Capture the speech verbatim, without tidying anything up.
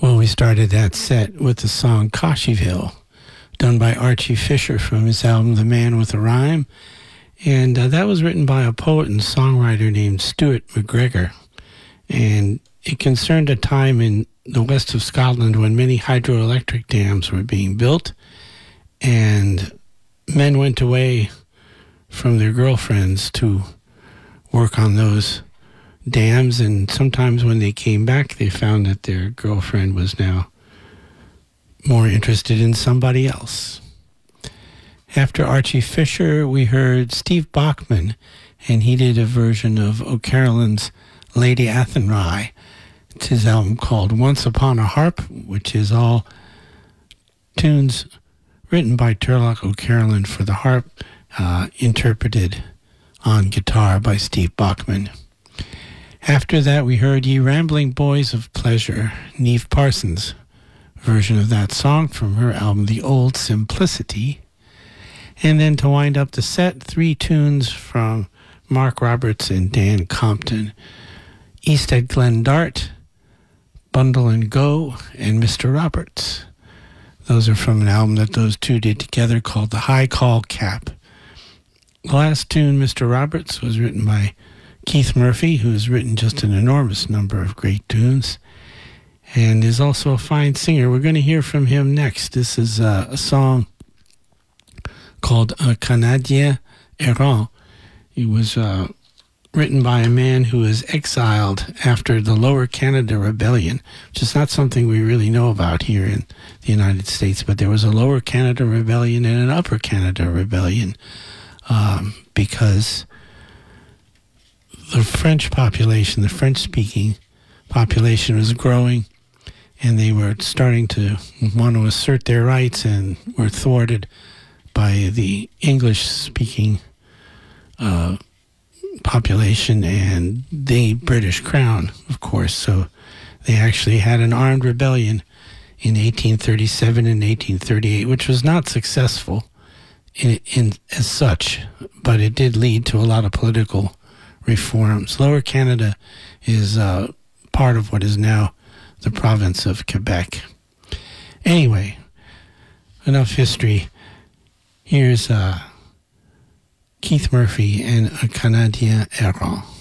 Well, we started that set with the song Cosheyville, done by Archie Fisher from his album The Man with a Rhyme. And uh, that was written by a poet and songwriter named Stuart McGregor. And it concerned a time in the west of Scotland when many hydroelectric dams were being built. And men went away from their girlfriends to work on those dams, and sometimes when they came back, they found that their girlfriend was now more interested in somebody else. After Archie Fisher, we heard Steve Bachman, and he did a version of O'Carolan's Lady Athenry. It's his album called Once Upon a Harp, which is all tunes written by Turlough O'Carolan for the harp, uh, interpreted on guitar by Steve Bachman. After that, we heard Ye Rambling Boys of Pleasure, Neve Parsons' version of that song from her album The Old Simplicity. And then to wind up the set, three tunes from Mark Roberts and Dan Compton, East at Glendart, Bundle and Go, and Mister Roberts. Those are from an album that those two did together called The High Call Cap. The last tune, Mister Roberts, was written by Keith Murphy, who has written just an enormous number of great tunes and is also a fine singer. We're going to hear from him next. This is uh, a song called Un Canadien Errant. It was uh, written by a man who was exiled after the Lower Canada Rebellion, which is not something we really know about here in the United States, but there was a Lower Canada Rebellion and an Upper Canada Rebellion um, because the French population, the French-speaking population was growing, and they were starting to want to assert their rights and were thwarted by the English-speaking uh, population and the British Crown, of course. So they actually had an armed rebellion in eighteen thirty-seven and eighteen thirty-eight, which was not successful in, in as such, but it did lead to a lot of political reforms. Lower Canada is uh, part of what is now the province of Quebec. Anyway, enough history. Here's uh, Keith Murphy and Un Canadien Errant.